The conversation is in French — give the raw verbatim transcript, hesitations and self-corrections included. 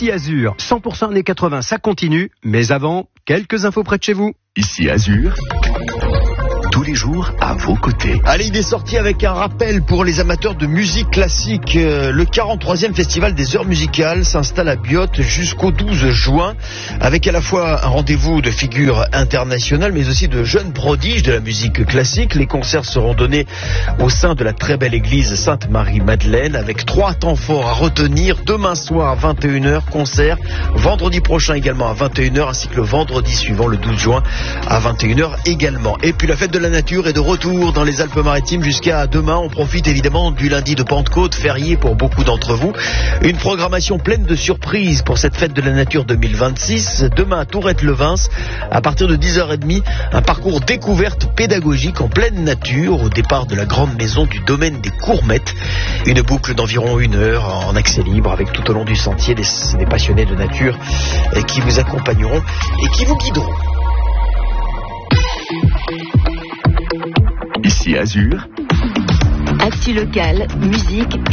Ici Azur, cent pour cent années quatre-vingts, ça continue. Mais avant, quelques infos près de chez vous. Ici Azur, tous les jours à vos côtés. Allez, il est sorti avec un rappel pour les amateurs de musique classique. Euh, le quarante-troisième Festival des Heures Musicales s'installe à Biot jusqu'au douze juin, avec à la fois un rendez-vous de figures internationales, mais aussi de jeunes prodiges de la musique classique. Les concerts seront donnés au sein de la très belle église Sainte-Marie-Madeleine, avec trois temps forts à retenir. Demain soir à vingt et une heures, concert. Vendredi prochain également à vingt et une heures, ainsi que le vendredi suivant, le douze juin, à vingt et une heures également. Et puis la fête de la nature est de retour dans les Alpes-Maritimes jusqu'à demain. On profite évidemment du lundi de Pentecôte, férié pour beaucoup d'entre vous. Une programmation pleine de surprises pour cette fête de la nature deux mille vingt-six. Demain à Tourette-Levins, à partir de dix heures trente, un parcours découverte pédagogique en pleine nature au départ de la grande maison du domaine des Courmettes. Une boucle d'environ une heure en accès libre avec tout au long du sentier des, des passionnés de nature qui vous accompagneront et qui vous guideront. Ici Azur. Actu locale, musique